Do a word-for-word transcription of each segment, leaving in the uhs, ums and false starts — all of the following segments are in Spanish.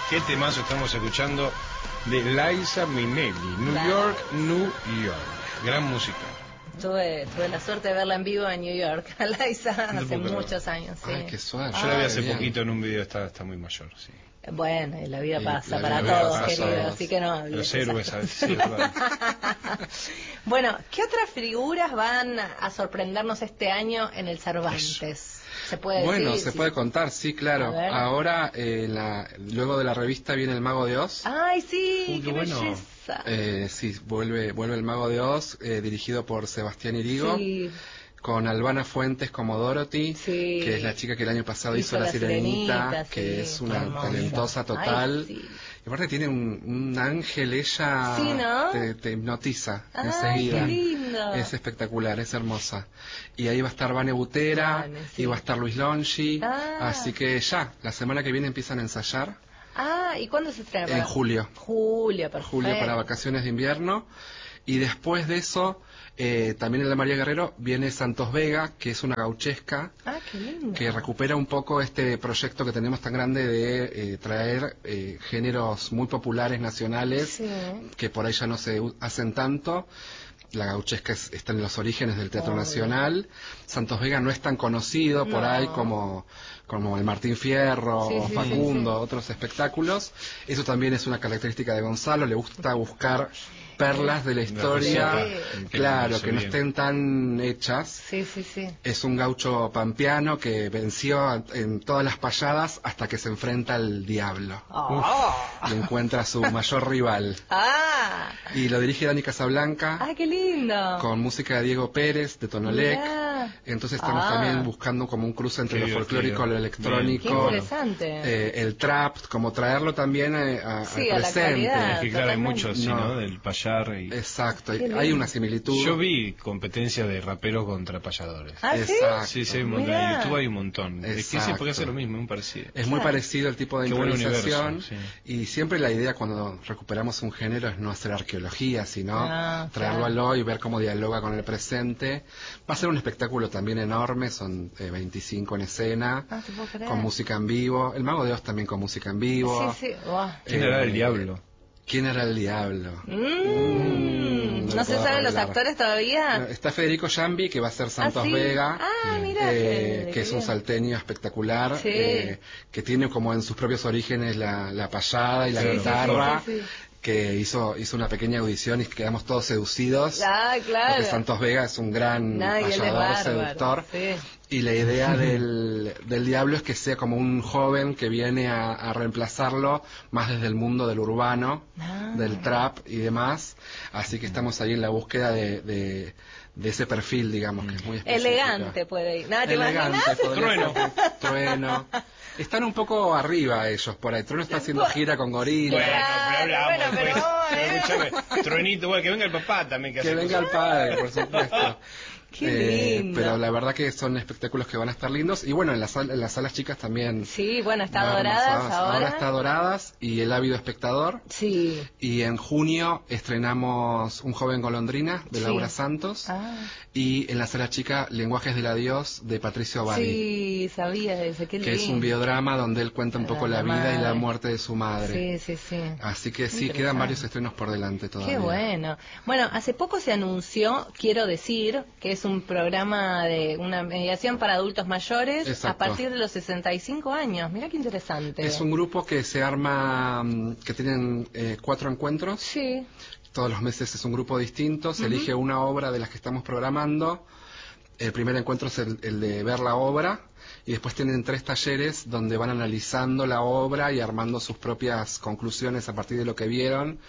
Qué temazo estamos escuchando de Liza Minnelli, New Claro. York, New York. Gran música. Tuve, tuve la suerte de verla en vivo en New York, a Liza, No hace puedo creer. muchos años. Sí. Ay, qué suave. Yo la vi hace bien. poquito en un video, está, está muy mayor, sí. Bueno, y la vida Y pasa la para vida todos, pasa. querido, así que no hables Los de héroes, esas a veces, sí, es verdad. Bueno, ¿qué otras figuras van a sorprendernos este año en el Cervantes? ¿Se puede Bueno, decir? se Sí. puede contar, sí, claro. A ver. Ahora, eh, la, luego de la revista viene El Mago de Oz. ¡Ay, sí! Uy, ¡Qué qué bueno. belleza! Eh, sí, vuelve, vuelve El Mago de Oz, eh, dirigido por Sebastián Irigo, Sí, con Albana Fuentes como Dorothy, sí. que es la chica que el año pasado hizo, Hizo La La Sirenita, Sirenita, que sí, es una hermosa. talentosa total. Ay, sí. Y aparte tiene un, un ángel, ella Sí, ¿no? te, te hipnotiza ¡Ay, enseguida. qué lindo! Es espectacular, es hermosa. Y ahí va a estar Vane Butera, Vane, sí. y va a estar Luis Longi. Ah. Así que ya, la semana que viene empiezan a ensayar. Ah, ¿y cuándo se estrena? En Para- julio. Julio, perfecto. Julio para vacaciones de invierno. Y después de eso, eh, también en la María Guerrero viene Santos Vega, que es una gauchesca, Ah, qué lindo. que recupera un poco este proyecto que tenemos tan grande de eh, traer eh, géneros muy populares nacionales, Sí. que por ahí ya no se u- hacen tanto. La gauchesca es- está en los orígenes del Teatro Obvio. Nacional. Santos Vega no es tan conocido por No. ahí como, como el Martín Fierro Sí, o sí, Facundo, sí, sí. otros espectáculos. Eso también es una característica de Gonzalo, le gusta buscar perlas de la historia, Sí. claro, que no estén tan hechas. Sí, sí, sí. Es un gaucho pampeano que venció en todas las payadas hasta que se enfrenta al diablo Oh. y encuentra a su mayor rival. Ah, Y lo dirige Dani Casablanca, ah, qué lindo. con música de Diego Pérez, de Tonolec. Mirá. Entonces estamos Ah. también buscando como un cruce entre Qué lo divertido. folclórico, lo Bien. Qué electrónico, interesante. eh, el trap, como traerlo también eh, a- Sí, al a la presente. actualidad. Es que claro, hay Totalmente. mucho así, No. ¿no? Del payar y... Exacto, Qué hay lindo. una similitud. Yo vi competencia de raperos contra payadores. Ah, ¿sí? Exacto. Sí, sí, hay un montón. Mirá. En YouTube hay un montón. Es que sí, Exacto. porque hace lo mismo, muy parecido. Es muy Claro. parecido el tipo de Qué buen improvisación universo, y siempre la idea cuando recuperamos un género es no hacer arqueología, sino Ah, traerlo claro. al hoy y ver cómo dialoga con el presente. Va a ser un espectáculo también enorme, son eh, veinticinco en escena, Ah, te puedo creer. con música en vivo. El Mago de Oz también con música en vivo. Sí, sí. Buah. ¿Quién Eh, era el diablo? ¿Quién era el diablo? Mm, no ¿No lo se puedo saben los revelar. actores todavía? No, está Federico Jambi, que va a ser Santos Ah, ¿sí? Vega. Ah, mira, eh, qué- que es qué un bien. salteño espectacular, Sí. eh, que tiene como en sus propios orígenes la, la payada y la Sí, sí, guitarra, sí, sí, sí. que hizo, hizo una pequeña audición y quedamos todos seducidos. Ah, claro. Porque Santos Vega es un gran No, y él es payador, bárbaro, seductor. sí. Y la idea del, del diablo es que sea como un joven que viene a, a reemplazarlo más desde el mundo del urbano, Ah. del trap y demás. Así que estamos ahí en la búsqueda de, de, de ese perfil, digamos, que es muy específico. Elegante puede ir. ¿Nada te Elegante, imaginas? podría Trueno. ser. Trueno. Están un poco arriba ellos por ahí. Trueno está haciendo gira con Gorila. Bueno, Claro, pero hablamos bueno, pero después. vos, Pero ¿eh? escúchame, Truenito, bueno, que venga el papá también. Que, Que hace venga el cosas. padre, por supuesto. Qué lindo. Pero la verdad que son espectáculos que van a estar lindos. Y bueno, en, la sal- en las salas chicas también. Sí, bueno, está va a haber más Doradas salas. ahora. está Doradas y El Ávido Espectador. Sí. Y en junio estrenamos Un joven golondrina de Sí. Laura Santos. Ah. Y en la sala chica Lenguajes del Adiós de Patricio Bari. Sí, sabía de ese, qué Que es un lindo. biodrama donde él cuenta un La poco la vida y la madre. muerte de su madre. Sí, sí, sí. Así que sí, Interesante. quedan varios estrenos por delante todavía. Qué bueno. Bueno, hace poco se anunció, quiero decir, que es un programa de una mediación para adultos mayores Exacto. a partir de los sesenta y cinco años. Mira qué interesante. Es un grupo que se arma, mm, que tienen eh, cuatro encuentros. Sí. Todos los meses es un grupo distinto. Se elige una obra de las que estamos programando. El primer encuentro es el, el de ver la obra. Y después tienen tres talleres donde van analizando la obra y armando sus propias conclusiones a partir de lo que vieron.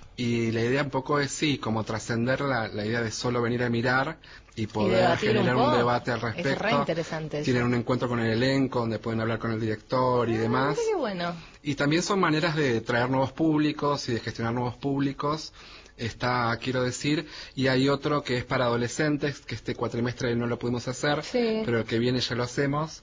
Y la idea un poco es, sí, como trascender la, la idea de solo venir a mirar y poder debatir un generar un, poco. debate al Es respecto. re interesante eso. Tienen un encuentro con el elenco donde pueden hablar con el director y Ah, demás. mira qué bueno. Y también son maneras de traer nuevos públicos y de gestionar nuevos públicos. Está, quiero decir, y hay otro que es para adolescentes, que este cuatrimestre no lo pudimos hacer, Sí. pero el que viene ya lo hacemos,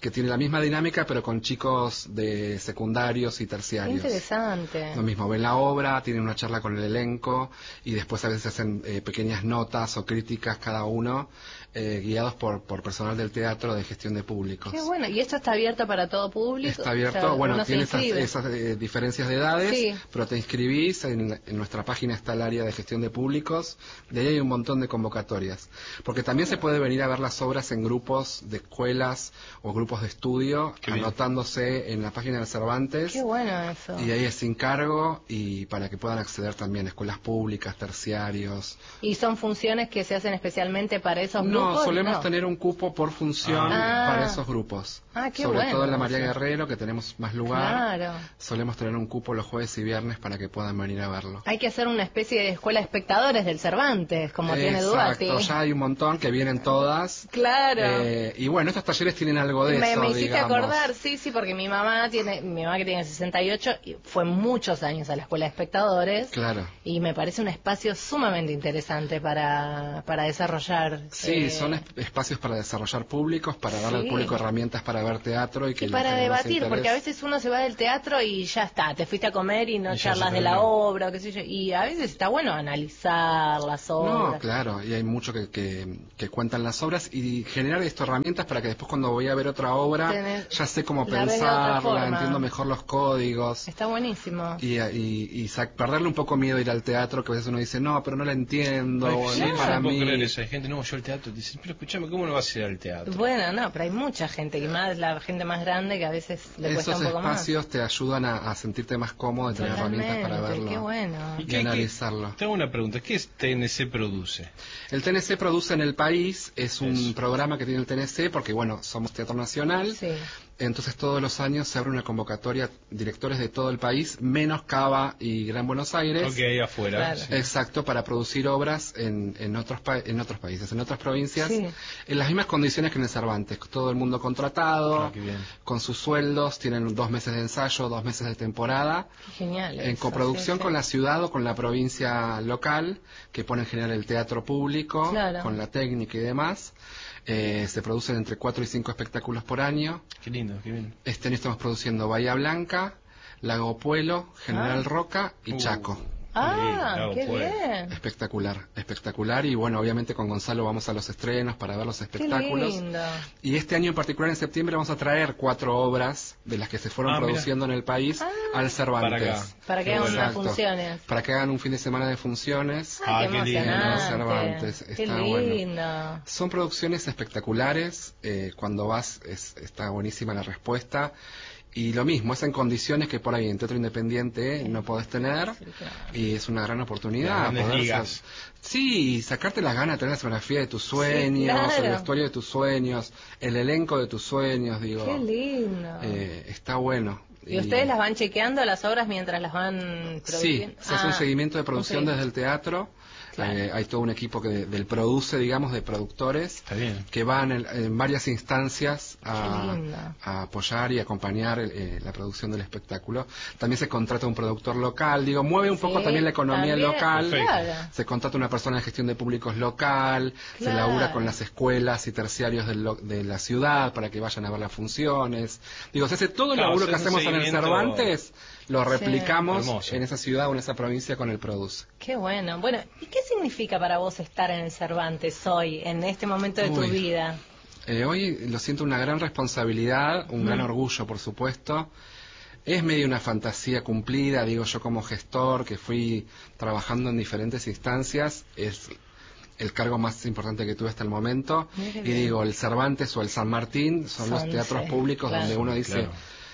que tiene la misma dinámica, pero con chicos de secundarios y Qué terciarios. interesante. Lo mismo, ven la obra, tienen una charla con el elenco y después a veces hacen eh, pequeñas notas o críticas cada uno, eh, guiados por, por personal del teatro de gestión de públicos. Qué bueno. ¿Y esto está abierto para todo público? Está abierto, O sea, bueno, uno se tiene esas, inscribe. esas eh, diferencias de edades, Sí. pero te inscribís, en, en nuestra página está el área de gestión de públicos, de ahí hay un montón de convocatorias. Porque también se puede venir a ver las obras en grupos de escuelas o grupos de estudio, Qué bien. anotándose en la página del Cervantes. Qué bueno eso. Y ahí es sin cargo y para que puedan acceder también a escuelas públicas, terciarios. ¿Y son funciones que se hacen especialmente para esos No, grupos? solemos No. tener un cupo por función Ah. para esos grupos. Ah, qué Sobre bueno todo en la María eso. Guerrero, que tenemos más lugar. Claro. Solemos tener un cupo los jueves y viernes para que puedan venir a verlo. Hay que hacer una especie de escuela de espectadores del Cervantes, como tiene Duarte. Exacto, ya hay un montón que vienen todas. Claro. Eh, y bueno, estos talleres tienen algo de me, eso, me hiciste digamos. acordar, sí, sí, porque mi mamá tiene, mi mamá que tiene sesenta y ocho, y fue muchos años a la escuela de espectadores. Claro. Y me parece un espacio sumamente interesante para, para desarrollar. Sí, eh, son es- espacios para desarrollar públicos, para darle Sí. al público herramientas para ver teatro y que Y le para genere más debatir, porque a interés. veces uno se va del teatro y ya está, te fuiste a comer y no Y ya charlas se de la terminó. obra, o qué sé yo. Y a veces está bueno analizar las obras. No, claro, y hay mucho que, que, que cuentan las obras y generar esto herramientas para que después cuando voy a ver otra obra Tenés- ya sé cómo la ves de otra pensarla, forma. entiendo mejor los códigos Está buenísimo. y, y, y sa- perderle un poco miedo a ir al teatro, que a veces uno dice, no, pero no la entiendo, Ay, o sí, no no es para puedo mí. creer eso. Hay gente, no, yo al teatro. Dicen, pero escúchame, ¿cómo no vas a ir al teatro? Bueno, no, pero hay mucha gente, y más la gente más grande que a veces le cuesta Esos un poco espacios te ayudan a, a sentirte más cómodo, de tener más. herramientas para Totalmente, verlo qué bueno. ¿Y y qué- qué- analizarlo. Tengo una pregunta. ¿Qué es T N C Produce? El T N C produce en el país, es un Eso. programa que tiene el T N C porque, bueno, somos Teatro Nacional. Sí. Entonces todos los años se abre una convocatoria, directores de todo el país, menos Cava y Gran Buenos Aires. Ok, ahí afuera. Claro. sí. Exacto, para producir obras en, en, otros pa- en otros países, en otras provincias, Sí. en las mismas condiciones que en el Cervantes. Todo el mundo contratado, Ah, qué bien. con sus sueldos, tienen dos meses de ensayo, dos meses de temporada, Qué genial. en eso, coproducción sí, sí. con la ciudad o con la provincia local, que pone en general el teatro público, Claro. con la técnica y demás. Eh, se producen entre cuatro y cinco espectáculos por año. Qué lindo, qué bien. Este año estamos produciendo Bahía Blanca, Lago Puelo, General Ah. Roca y Uh. Chaco. Ah, Lago qué Puelo. bien. Espectacular, espectacular. Y bueno, obviamente con Gonzalo vamos a los estrenos para ver los Qué espectáculos. lindo. Y este año en particular, en septiembre, vamos a traer cuatro obras de las que se fueron Ah, mira. produciendo en el país Ah. al Cervantes. Para acá. Para que Qué hagan bueno. unas Exacto. funciones. Para que hagan un fin de semana de funciones. Ay, Ah, qué qué lindo. emocionante. Cervantes, Qué está bueno. lindo. Son producciones espectaculares. eh, cuando vas es- está buenísima la respuesta. Y lo mismo, es en condiciones que por ahí en teatro independiente no podés tener. Sí, claro. Y es una gran oportunidad. Las grandes poder ligas. sa- Sí, sacarte las ganas de tener la escenografía de tus sueños, claro. el vestuario de tus sueños, el elenco de tus sueños, digo. Qué lindo. eh, está bueno. ¿Y ustedes las van chequeando las obras mientras las van Sí, produciendo? se hace un Ah, seguimiento de un producción seguimiento. desde el teatro. Claro. Eh, hay todo un equipo que del produce, digamos, de productores Está bien. que van en, en varias instancias Qué a, lindo. a apoyar y acompañar eh, la producción del espectáculo. También se contrata un productor local, digo, mueve un poco Sí, también la economía también, local. Perfecto. Claro. Se contrata una persona de gestión de públicos local, se Claro. labura con las escuelas y terciarios del lo- de la ciudad para que vayan a ver las funciones. Digo, se hace todo el Claro, laburo se que hace un hacemos en el seguimiento- Cervantes, lo replicamos Hermoso. en esa ciudad o en esa provincia con el Produce. Qué bueno. Bueno, ¿y qué significa para vos estar en el Cervantes hoy, en este momento de tu Uy. vida? Eh, hoy lo siento una gran responsabilidad, un gran orgullo, por supuesto. Es medio una fantasía cumplida, digo yo como gestor, que fui trabajando en diferentes instancias, es el cargo más importante que tuve hasta el momento. Mire Y bien. digo, el Cervantes o el San Martín son, los Son, teatros sí, públicos claro. donde uno dice, Claro.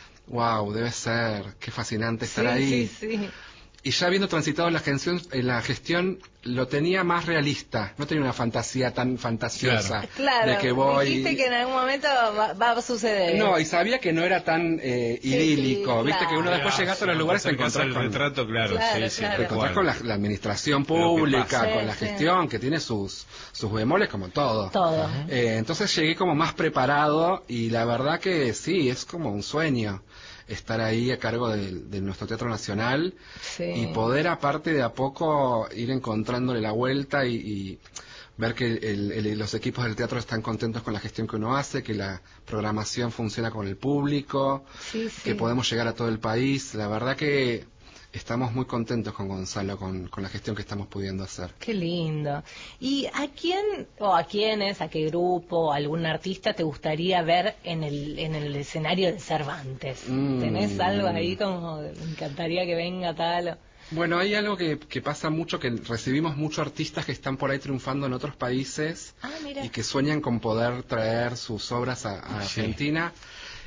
wow, debe ser, qué fascinante estar sí, ahí. sí, sí. Y ya habiendo transitado la gestión, en la gestión, lo tenía más realista. No tenía una fantasía tan fantasiosa Claro, de que voy. dijiste que en algún momento va, va a suceder. No, y sabía que no era tan eh, Sí, idílico. sí, Viste claro. que uno después Claro, llegas a los sí, lugares te te acercás encontrás al con, retrato, claro, Claro, sí, sí, claro. te tal encontrás cual. con la, la administración Lo que pública, pasa. con la Sí, sí. gestión, que tiene sus, sus bemoles como todo. Todo. Eh, entonces llegué como más preparado y la verdad que sí, es como un sueño estar ahí a cargo de, de nuestro Teatro Nacional Sí. y poder aparte de a poco ir encontrándole la vuelta y, y ver que el, el, los equipos del teatro están contentos con la gestión que uno hace, que la programación funciona con el público, sí, sí. que podemos llegar a todo el país. La verdad que estamos muy contentos con Gonzalo, con, con la gestión que estamos pudiendo hacer. Qué lindo. ¿Y a quién, o a quiénes, a qué grupo, algún artista te gustaría ver en el, en el escenario de Cervantes? Mm. ¿Tenés algo ahí como, me encantaría que venga tal? O... Bueno, hay algo que, que pasa mucho, que recibimos muchos artistas que están por ahí triunfando en otros países ah, mira. y que sueñan con poder traer sus obras a, a Argentina. Sí.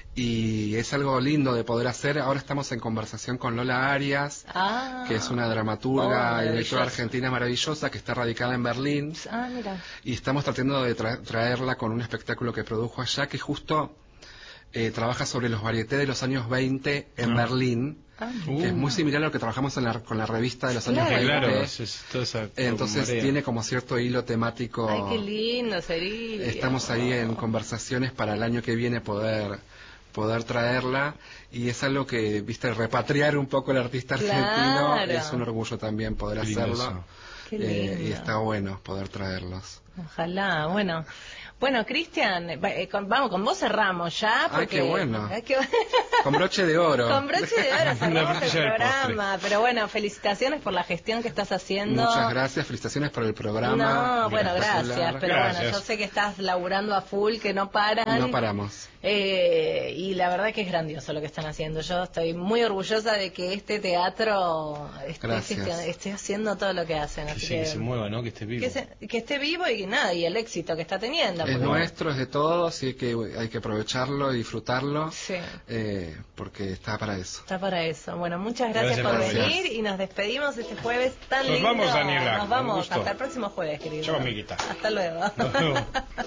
Y es algo lindo de poder hacer. Ahora estamos en conversación con Lola Arias, ah, que es una dramaturga oh, y directora argentina maravillosa que está radicada en Berlín. Ah, mira. Y estamos tratando de tra traerla con un espectáculo que produjo allá, que justo eh, trabaja sobre los varietés de los años veinte en ah. Berlín. Ah, que uh. es muy similar a lo que trabajamos en la, con la revista de los claro, años veinte. Claro, es, es toda esa entonces marea. Tiene como cierto hilo temático. Ay, qué lindo sería. Estamos ahí en conversaciones para el año que viene poder... poder traerla, y es algo que, viste, repatriar un poco el artista argentino, claro. Es un orgullo también poder Qué hacerlo, Qué eh, y está bueno poder traerlos. Ojalá, bueno. Bueno, Cristian, eh, con, vamos, con vos cerramos ya. Porque, ah, qué bueno. Eh, que... Con broche de oro. Con broche de oro cerramos el programa. Pero bueno, felicitaciones por la gestión que estás haciendo. Muchas gracias, felicitaciones por el programa. No, bueno, gracias. Pero gracias. bueno, yo sé que estás laburando a full, que no paran. No paramos. Eh, y la verdad que es grandioso lo que están haciendo. Yo estoy muy orgullosa de que este teatro esté, esté haciendo todo lo que hacen. Así sí, que, que se mueva, ¿no? Que esté vivo. Que, se, que esté vivo y nada, y el éxito que está teniendo. Es nuestro, es de todos, y hay que, hay que aprovecharlo y disfrutarlo, sí. eh, porque está para eso. Está para eso. Bueno, muchas gracias, gracias por venir y nos despedimos este jueves tan nos lindo. Nos vamos, Daniela. Nos vamos. Hasta el próximo jueves, querido. Chao, amiguita. Hasta luego. Nos vemos.